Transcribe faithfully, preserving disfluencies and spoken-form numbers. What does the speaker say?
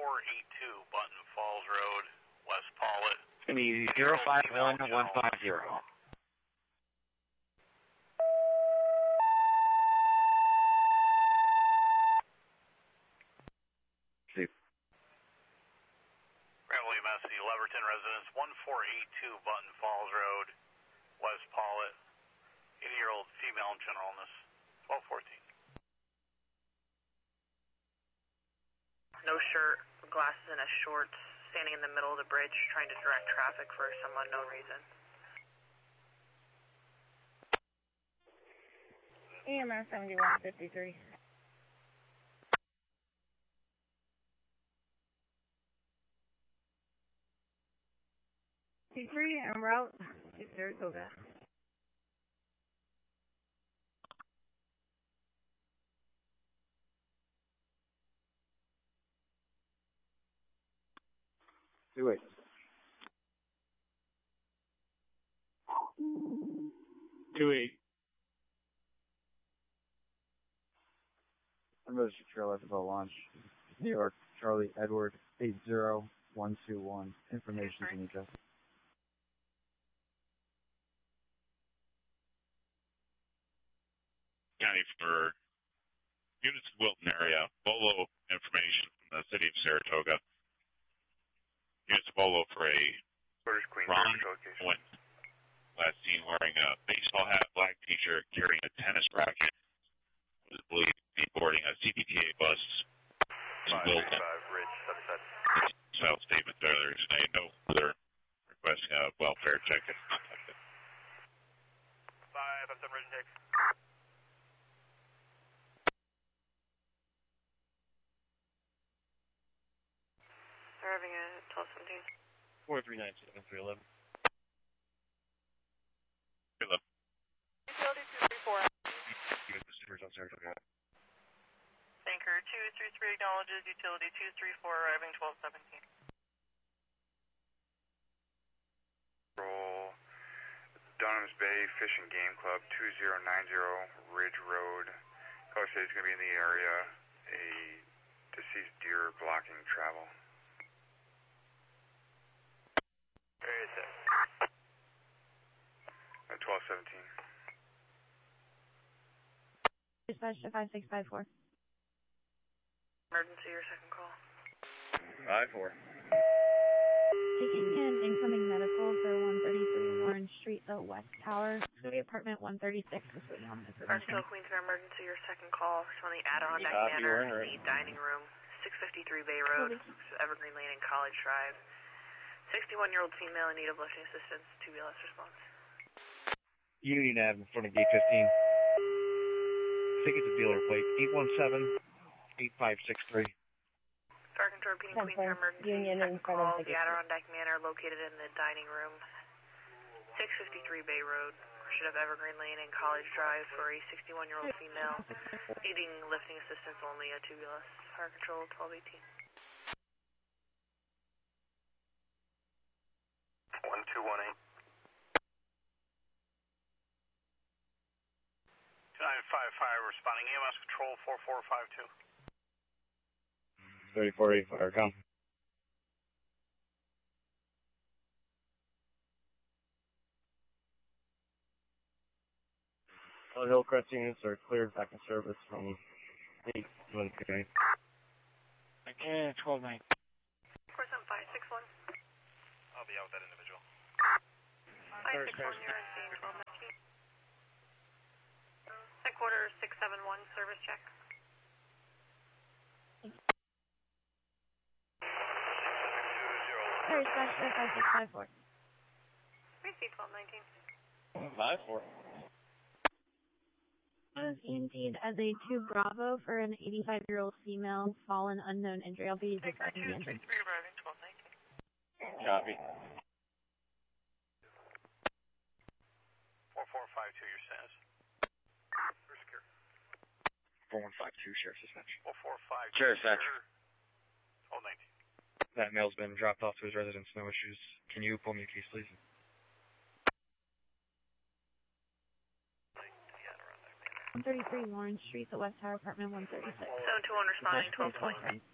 four eight two Button Falls Road, West Pollitt. It's going to be zero five one one five zero. See. Gravelly Messy, Leverton residence, one four eight two Button Falls Road, West Pollitt. eighty-year-old female in general illness, twelve fourteen. No shirt, glasses and a shorts, standing in the middle of the bridge trying to direct traffic for some unknown reason. E M S seventy-one fifty-three. T three en route to Saratoga. Do it. Do it. I'm registered Trail F L launch. New York, Charlie Edward, eight zero one two one. Information can you just. County for units of Wilton area. Bolo information from the city of Saratoga. Units of Bolo for a Ron Owen. Last seen wearing a baseball hat, black t-shirt, carrying a tennis racket. Was believed to be boarding a C P T A bus in Wilton. Filed statements earlier today. No further requesting a welfare check if contacted. Five, I'm done written take. Arriving at twelve seventeen. four three nine seven three eleven. Hello. Utility two three four. U S Pacific on Saratoga. Anchor two three three acknowledges utility two three four arriving twelve seventeen. Roll Dunham's Bay Fish and Game Club two zero nine zero Ridge Road. Caller says he's going to be in the area. A deceased deer blocking travel. Area six. At twelve seventeen. Dispatch to five six five four. Emergency, your second call. five four. Taking in incoming medical for one thirty-three Warren Street, the West Tower. City Apartment one thirty-six is waiting on information. Barstow, Queensboro emergency, your second call. From the Adirondack Copy, Manor, Warren, the dining room, six fifty-three Bay Road, Evergreen Lane and College Drive. sixty-one-year-old female in need of lifting assistance, two B L S response. Union Avenue in front of gate fifteen. I think it's a dealer plate. eight one seven eight five six three. Fire Control repeating Queensboro emergency, Union in second front call. of The Adirondack Manor located in the dining room, six fifty-three Bay Road, portion of Evergreen Lane and College Drive for a sixty-one-year-old female needing lifting assistance only, a two B L S. Fire Control twelve eighteen. one two one eight. two nine five five responding E M S control four four five two. thirty-four eight fire come. All Hillcrest units are cleared back in service from eight one three. Okay, twelve nine. four seven five six one. I'll be out with that individual. five six one, you're on scene, twelve nineteen. Headquarters six seven one, service check. Sorry, dispatch to five six five four. We see twelve nineteen. five four. Was EMT'd as a two Bravo for an eighty-five-year-old female, fallen unknown injury. I'll be Anchor describing two the three injury. three arriving twelve nineteen. Copy. four four five two, your status. We're secure. four one five two, Sheriff's Dispatch. four four five two. Sheriff's Dispatch. twelve nineteen. That male's been dropped off to his residence, no issues. Can you pull me a case, please? one thirty-three Lawrence Street, the West Tower, Apartment one thirty-six. seven two one responding, twelve twenty.